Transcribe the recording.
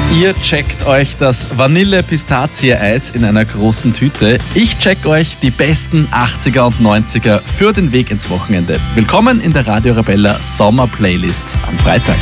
Ihr checkt euch das Vanille-Pistazie-Eis in einer großen Tüte. Ich check euch die besten 80er und 90er für den Weg ins Wochenende. Willkommen in der Radio Arabella Sommer-Playlist am Freitag.